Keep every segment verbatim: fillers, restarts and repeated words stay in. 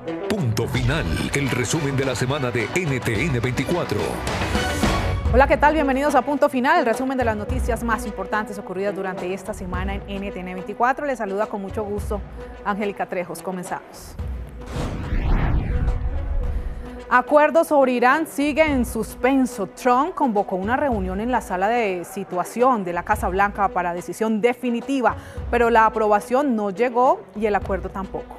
Punto Final, el resumen de la semana de N T N veinticuatro. Hola, ¿qué tal? Bienvenidos a Punto Final, el resumen de las noticias más importantes ocurridas durante esta semana en N T N veinticuatro. Les saluda con mucho gusto Angélica Trejos. Comenzamos. Acuerdo sobre Irán sigue en suspenso. Trump convocó una reunión en la sala de situación de la Casa Blanca para decisión definitiva, pero la aprobación no llegó y el acuerdo tampoco.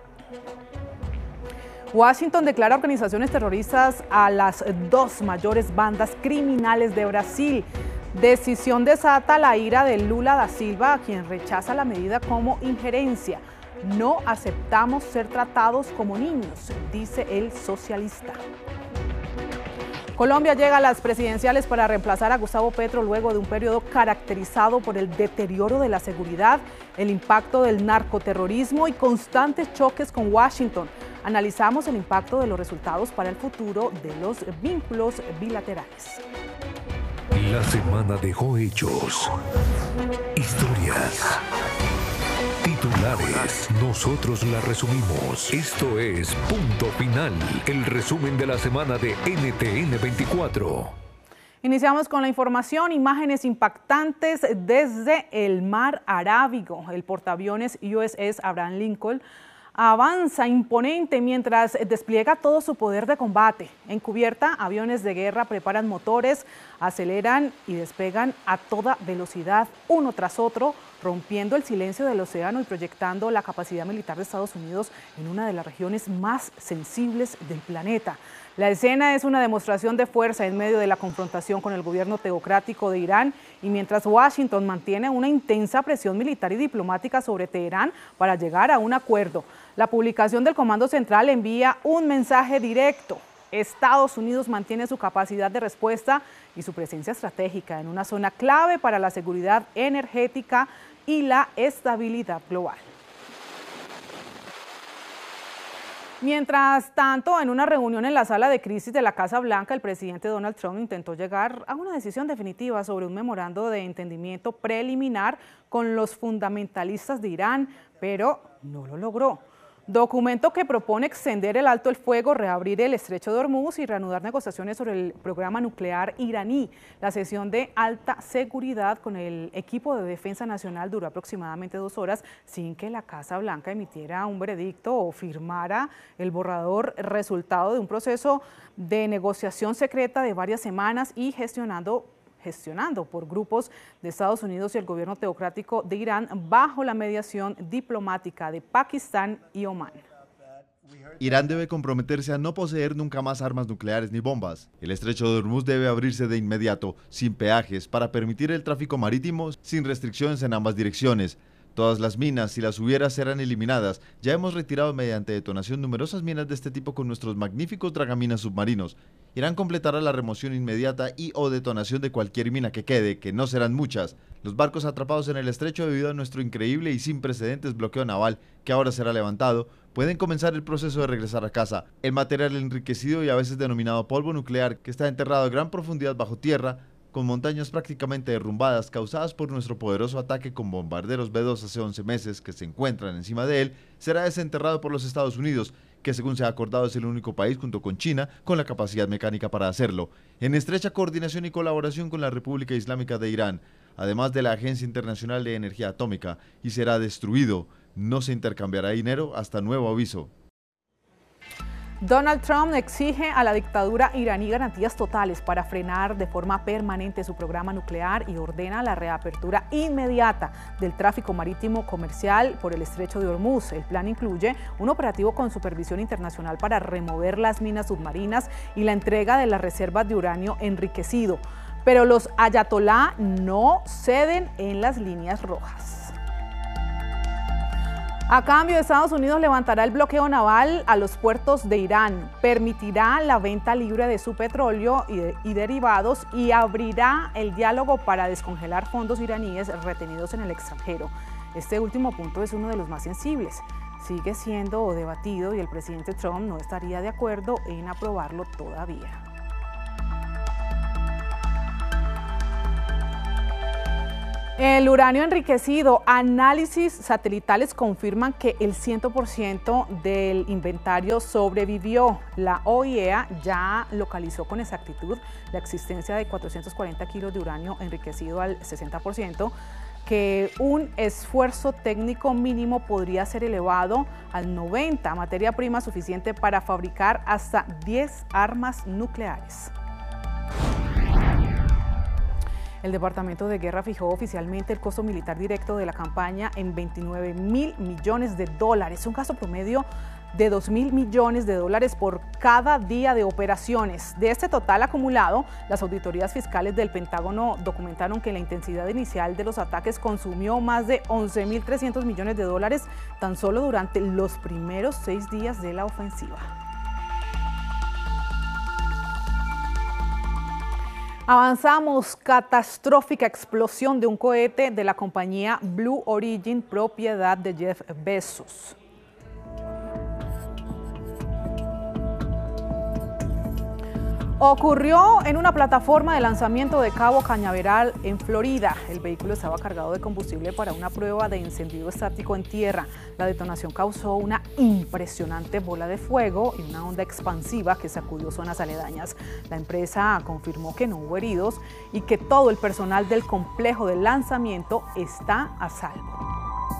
Washington declara organizaciones terroristas a las dos mayores bandas criminales de Brasil. Decisión desata la ira de Lula da Silva, quien rechaza la medida como injerencia. No aceptamos ser tratados como niños, dice el socialista. Colombia llega a las presidenciales para reemplazar a Gustavo Petro luego de un periodo caracterizado por el deterioro de la seguridad, el impacto del narcoterrorismo y constantes choques con Washington. Analizamos el impacto de los resultados para el futuro de los vínculos bilaterales. La semana dejó hechos, historias, titulares. Nosotros la resumimos. Esto es Punto Final, el resumen de la semana de N T N veinticuatro. Iniciamos con la información, imágenes impactantes desde el mar Arábigo. El portaaviones U S S Abraham Lincoln avanza imponente mientras despliega todo su poder de combate. En cubierta, aviones de guerra preparan motores, aceleran y despegan a toda velocidad, uno tras otro, rompiendo el silencio del océano y proyectando la capacidad militar de Estados Unidos en una de las regiones más sensibles del planeta. La escena es una demostración de fuerza en medio de la confrontación con el gobierno teocrático de Irán y mientras Washington mantiene una intensa presión militar y diplomática sobre Teherán para llegar a un acuerdo. La publicación del Comando Central envía un mensaje directo. Estados Unidos mantiene su capacidad de respuesta y su presencia estratégica en una zona clave para la seguridad energética y la estabilidad global. Mientras tanto, en una reunión en la sala de crisis de la Casa Blanca, el presidente Donald Trump intentó llegar a una decisión definitiva sobre un memorando de entendimiento preliminar con los fundamentalistas de Irán, pero no lo logró. Documento que propone extender el alto el fuego, reabrir el estrecho de Hormuz y reanudar negociaciones sobre el programa nuclear iraní. La sesión de alta seguridad con el equipo de defensa nacional duró aproximadamente dos horas sin que la Casa Blanca emitiera un veredicto o firmara el borrador resultado de un proceso de negociación secreta de varias semanas y gestionando gestionando por grupos de Estados Unidos y el gobierno teocrático de Irán bajo la mediación diplomática de Pakistán y Omán. Irán debe comprometerse a no poseer nunca más armas nucleares ni bombas. El estrecho de Hormuz debe abrirse de inmediato, sin peajes, para permitir el tráfico marítimo sin restricciones en ambas direcciones. Todas las minas, si las hubiera, serán eliminadas. Ya hemos retirado mediante detonación numerosas minas de este tipo con nuestros magníficos dragaminas submarinos. Irán completará la remoción inmediata y o detonación de cualquier mina que quede, que no serán muchas. Los barcos atrapados en el estrecho debido a nuestro increíble y sin precedentes bloqueo naval, que ahora será levantado, pueden comenzar el proceso de regresar a casa. El material enriquecido y a veces denominado polvo nuclear, que está enterrado a gran profundidad bajo tierra, con montañas prácticamente derrumbadas causadas por nuestro poderoso ataque con bombarderos B dos hace once meses que se encuentran encima de él, será desenterrado por los Estados Unidos, que según se ha acordado es el único país junto con China con la capacidad mecánica para hacerlo, en estrecha coordinación y colaboración con la República Islámica de Irán, además de la Agencia Internacional de Energía Atómica, y será destruido. No se intercambiará dinero hasta nuevo aviso. Donald Trump exige a la dictadura iraní garantías totales para frenar de forma permanente su programa nuclear y ordena la reapertura inmediata del tráfico marítimo comercial por el estrecho de Hormuz. El plan incluye un operativo con supervisión internacional para remover las minas submarinas y la entrega de las reservas de uranio enriquecido. Pero los ayatolá no ceden en las líneas rojas. A cambio, Estados Unidos levantará el bloqueo naval a los puertos de Irán, permitirá la venta libre de su petróleo y, de, y derivados y abrirá el diálogo para descongelar fondos iraníes retenidos en el extranjero. Este último punto es uno de los más sensibles. Sigue siendo debatido y el presidente Trump no estaría de acuerdo en aprobarlo todavía. El uranio enriquecido, análisis satelitales confirman que el cien por ciento del inventario sobrevivió. La O I E A ya localizó con exactitud la existencia de cuatrocientos cuarenta kilos de uranio enriquecido al sesenta por ciento, que un esfuerzo técnico mínimo podría ser elevado al noventa por ciento, materia prima suficiente para fabricar hasta diez armas nucleares. El Departamento de Guerra fijó oficialmente el costo militar directo de la campaña en veintinueve mil millones de dólares, un gasto promedio de dos mil millones de dólares por cada día de operaciones. De este total acumulado, las auditorías fiscales del Pentágono documentaron que la intensidad inicial de los ataques consumió más de once mil trescientos millones de dólares tan solo durante los primeros seis días de la ofensiva. Avanzamos, catastrófica explosión de un cohete de la compañía Blue Origin, propiedad de Jeff Bezos. Ocurrió en una plataforma de lanzamiento de Cabo Cañaveral, en Florida. El vehículo estaba cargado de combustible para una prueba de encendido estático en tierra. La detonación causó una impresionante bola de fuego y una onda expansiva que sacudió zonas aledañas. La empresa confirmó que no hubo heridos y que todo el personal del complejo de lanzamiento está a salvo.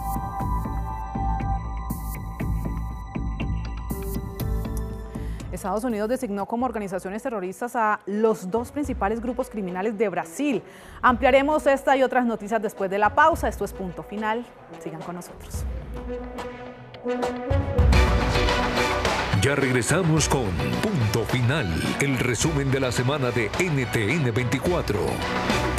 Estados Unidos designó como organizaciones terroristas a los dos principales grupos criminales de Brasil. Ampliaremos esta y otras noticias después de la pausa. Esto es Punto Final. Sigan con nosotros. Ya regresamos con Punto Final, el resumen de la semana de N T N veinticuatro.